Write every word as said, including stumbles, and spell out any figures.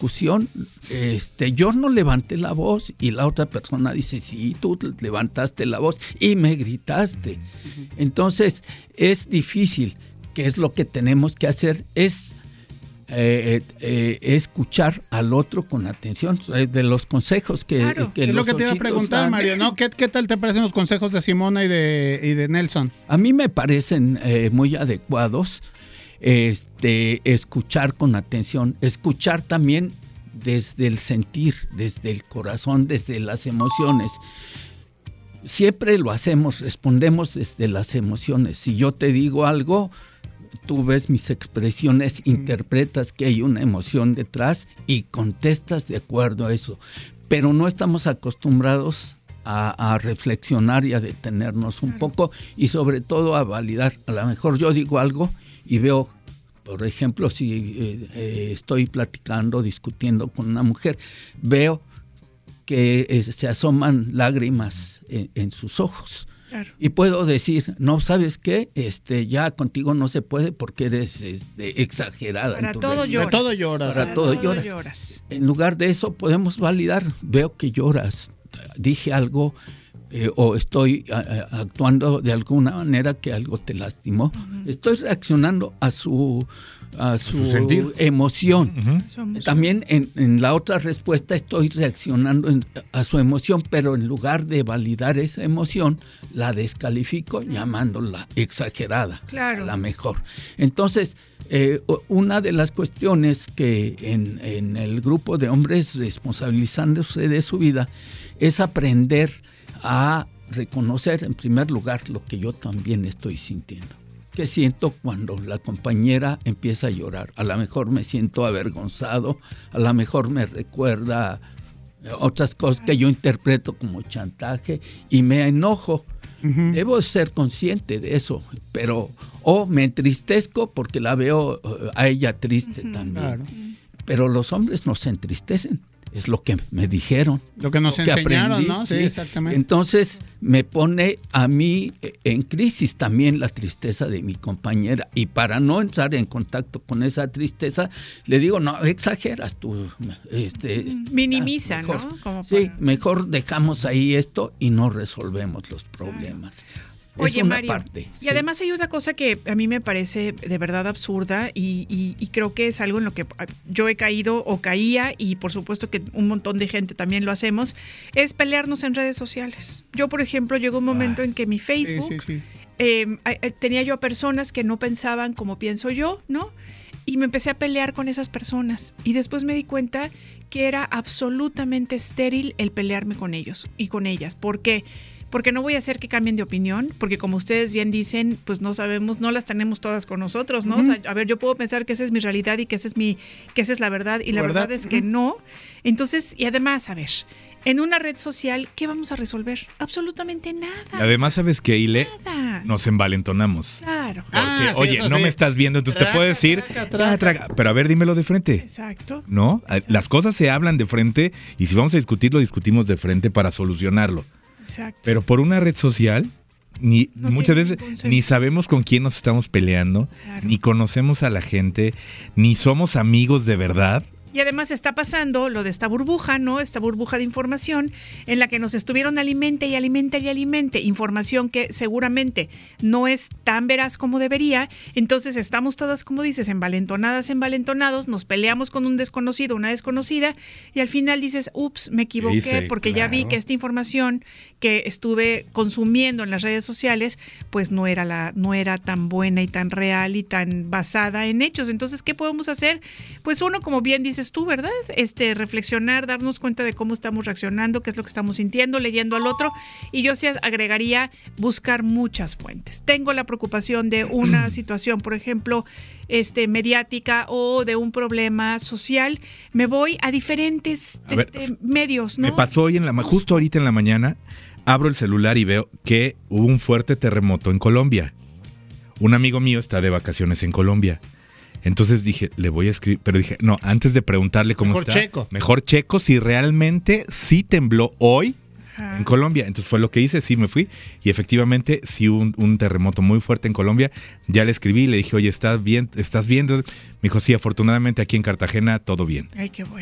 discusión, este, yo no levanté la voz y la otra persona dice, sí, tú levantaste la voz y me gritaste. Entonces, es difícil. ¿Qué es lo que tenemos que hacer? Es eh, eh, escuchar al otro con atención, de los consejos que, claro, que es los lo que te iba a preguntar, dan. Mario, ¿no? ¿Qué, ¿Qué tal te parecen los consejos de Simona y de, y de Nelson? A mí me parecen eh, muy adecuados. Este, escuchar con atención, escuchar también desde el sentir, desde el corazón, desde las emociones. Siempre lo hacemos, respondemos desde las emociones. Si yo te digo algo, tú ves mis expresiones, interpretas que hay una emoción detrás y contestas de acuerdo a eso. Pero no estamos acostumbrados a, a reflexionar y a detenernos un poco y sobre todo a validar. A lo mejor yo digo algo y veo, por ejemplo, si eh, eh, estoy platicando, discutiendo con una mujer, veo que eh, se asoman lágrimas en, en sus ojos. Claro. Y puedo decir, no, ¿sabes qué? Este, ya contigo no se puede porque eres este, exagerada. Para en tu todo lloras. Para todo lloras. Para, Para todo, todo lloras. lloras. En lugar de eso, podemos validar. Veo que lloras. Dije algo eh, o estoy a, a, actuando de alguna manera que algo te lastimó. Uh-huh. Estoy reaccionando a su... a su, su emoción. Uh-huh. También en, en la otra respuesta estoy reaccionando en, a su emoción, pero en lugar de validar esa emoción, la descalifico uh-huh. llamándola exagerada, claro. la mejor. Entonces, eh, una de las cuestiones que en, en el grupo de hombres responsabilizándose de su vida es aprender a reconocer en primer lugar lo que yo también estoy sintiendo. ¿Qué siento cuando la compañera empieza a llorar? A lo mejor me siento avergonzado, a lo mejor me recuerda otras cosas que yo interpreto como chantaje y me enojo. Uh-huh. Debo ser consciente de eso, pero o me entristezco porque la veo a ella triste uh-huh. también. Claro. Pero los hombres no se entristecen. Es lo que me dijeron. Lo que nos lo que enseñaron, aprendí, ¿no? Sí, sí, exactamente. Entonces me pone a mí en crisis también la tristeza de mi compañera. Y para no entrar en contacto con esa tristeza, le digo, no, exageras tú. Este, Minimiza, mejor, ¿no? Como sí, para... mejor dejamos ahí esto y no resolvemos los problemas. Ay. Oye, es una Mario, parte, y sí. además hay otra cosa que a mí me parece de verdad absurda y, y, y creo que es algo en lo que yo he caído o caía y por supuesto que un montón de gente también lo hacemos, es pelearnos en redes sociales. Yo, por ejemplo, llegó un momento ah, en que mi Facebook, sí, sí, sí. Eh, tenía yo a personas que no pensaban como pienso yo, ¿no? Y me empecé a pelear con esas personas y después me di cuenta que era absolutamente estéril el pelearme con ellos y con ellas. ¿Por qué? Porque no voy a hacer que cambien de opinión, porque como ustedes bien dicen, pues no sabemos, no las tenemos todas con nosotros, ¿no? Uh-huh. O sea, a ver, yo puedo pensar que esa es mi realidad y que esa es mi, que esa es la verdad, y la verdad, verdad es que uh-huh. no. Entonces, y además, a ver, en una red social, ¿qué vamos a resolver? Absolutamente nada. Además, ¿sabes qué, Ile? Nada. Nos envalentonamos. Claro. Porque, ah, sí, oye, no sí. me estás viendo, entonces traca, te puedo decir, traca, traca. Traca, pero a ver, dímelo de frente. Exacto. ¿No? Exacto. Las cosas se hablan de frente y si vamos a discutir, lo discutimos de frente para solucionarlo. Exacto. Pero por una red social, ni no muchas veces ni sabemos con quién nos estamos peleando, claro. ni conocemos a la gente, ni somos amigos de verdad. Y además está pasando lo de esta burbuja, ¿no? Esta burbuja de información en la que nos estuvieron alimente y alimente y alimente información que seguramente no es tan veraz como debería. Entonces estamos todas, como dices, envalentonadas, envalentonados, nos peleamos con un desconocido, una desconocida y al final dices, ups, me equivoqué Dice, porque claro. ya vi que esta información que estuve consumiendo en las redes sociales, pues no era la, no era tan buena y tan real y tan basada en hechos. Entonces, ¿qué podemos hacer? Pues uno, como bien dices tú, ¿verdad? Este, reflexionar, darnos cuenta de cómo estamos reaccionando, qué es lo que estamos sintiendo, leyendo al otro, y yo sí agregaría buscar muchas fuentes. Tengo la preocupación de una situación, por ejemplo, este, mediática o de un problema social, me voy a diferentes a ver, este, medios, ¿no? Me pasó hoy en la justo ahorita en la mañana, abro el celular y veo que hubo un fuerte terremoto en Colombia. Un amigo mío está de vacaciones en Colombia. Entonces dije, le voy a escribir, pero dije, no, antes de preguntarle cómo mejor está, checo. mejor checo si realmente sí tembló hoy Ajá. en Colombia. Entonces fue lo que hice, sí me fui y efectivamente sí hubo un, un terremoto muy fuerte en Colombia. Ya le escribí, le dije, oye, ¿estás bien? ¿Estás bien? Me dijo, sí, afortunadamente aquí en Cartagena todo bien. Ay, qué bueno.